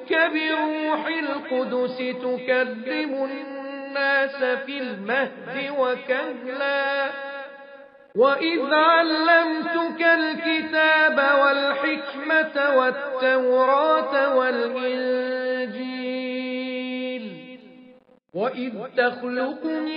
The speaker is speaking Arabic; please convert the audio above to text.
بك بروح القدس تكلم الناس في المهد وكهلا وإذ علمتك الكتاب والحكمة والتوراة والإنجيل وإذ تخلق من